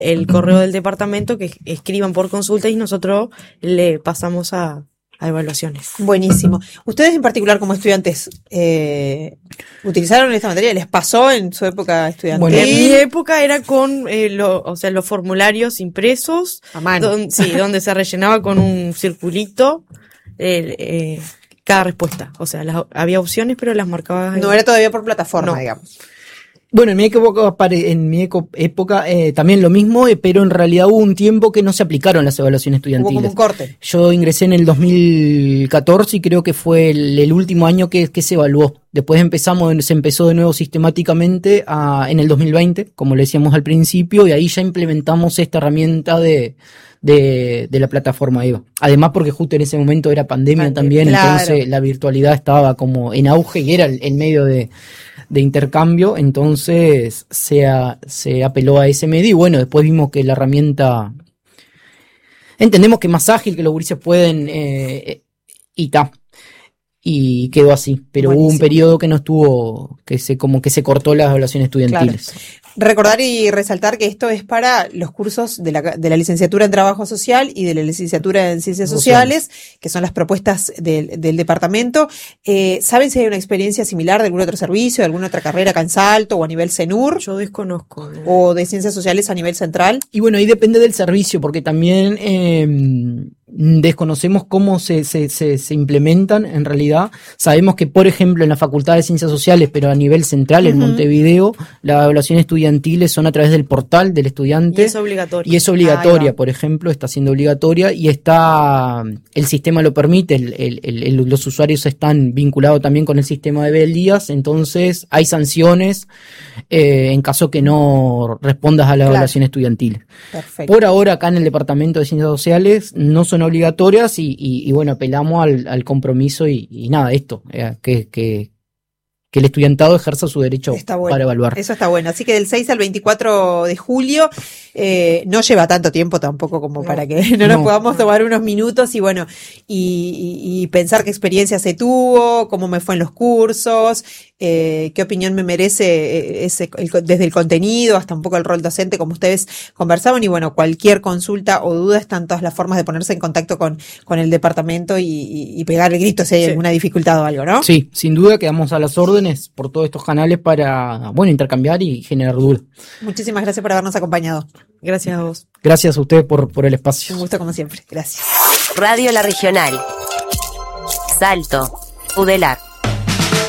el correo del departamento que escriban por consulta y nosotros le pasamos a evaluaciones. Buenísimo. Ustedes en particular como estudiantes, ¿utilizaron esta materia? ¿Les pasó en su época estudiantil? Bueno, en mi época era con los formularios impresos, a mano. Donde se rellenaba con un circulito cada respuesta. O sea, había opciones, pero las marcabas. No era todavía por plataforma, digamos. Bueno, en mi época también lo mismo, pero en realidad hubo un tiempo que no se aplicaron las evaluaciones estudiantiles. Hubo como un corte. Yo ingresé en el 2014 y creo que fue el último año que se evaluó. Después se empezó de nuevo sistemáticamente en el 2020, como le decíamos al principio, y ahí ya implementamos esta herramienta de la plataforma EVA. Además porque justo en ese momento era pandemia también, claro. Entonces la virtualidad estaba como en auge y era el medio de intercambio, entonces se apeló a ese medio y bueno, después vimos que la herramienta entendemos que es más ágil, que los gurises pueden y quedó así, pero buenísimo. Hubo un periodo que no estuvo, que se cortó las evaluaciones estudiantiles. Claro. Recordar y resaltar que esto es para los cursos de la licenciatura en Trabajo Social y de la licenciatura en Ciencias Sociales, que son las propuestas del departamento. ¿Saben si hay una experiencia similar de algún otro servicio, de alguna otra carrera acá en Salto o a nivel CENUR? Yo desconozco. ¿O de Ciencias Sociales a nivel central? Y bueno, ahí depende del servicio, porque también desconocemos cómo se implementan en realidad. Sabemos que, por ejemplo, en la Facultad de Ciencias Sociales, pero a nivel central, en Montevideo, las evaluaciones estudiantiles son a través del portal del estudiante. Y es obligatoria. Por ejemplo, está siendo obligatoria y el sistema lo permite, los usuarios están vinculados también con el sistema de Beldías, entonces hay sanciones en caso que no respondas a la evaluación estudiantil. Perfecto. Por ahora acá en el Departamento de Ciencias Sociales no son obligatorias y bueno, apelamos al compromiso y nada, esto, que el estudiantado ejerza su derecho para evaluar. Eso está bueno. Así que del 6 al 24 de julio no lleva tanto tiempo tampoco como para que no nos podamos tomar unos minutos y bueno, y pensar qué experiencia se tuvo, cómo me fue en los cursos, qué opinión me merece desde el contenido hasta un poco el rol docente, como ustedes conversaban. Y bueno, cualquier consulta o duda, están todas las formas de ponerse en contacto con el departamento y pegar el grito si hay alguna dificultad o algo, ¿no? Sí, sin duda quedamos a las órdenes por todos estos canales para, intercambiar y generar dudas. Muchísimas gracias por habernos acompañado. Gracias a vos. Gracias a ustedes por el espacio. Un gusto como siempre. Gracias. Radio La Regional. Salto. Udelar.